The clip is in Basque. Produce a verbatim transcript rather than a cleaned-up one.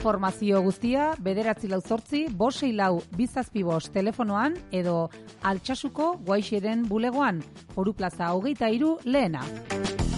Informazio guztia bederatzi lau zortzi, bosei lau bizazpi bost telefonoan edo Altsasuko Guaixeren bulegoan, Foru Plaza hogeita hiru lehena.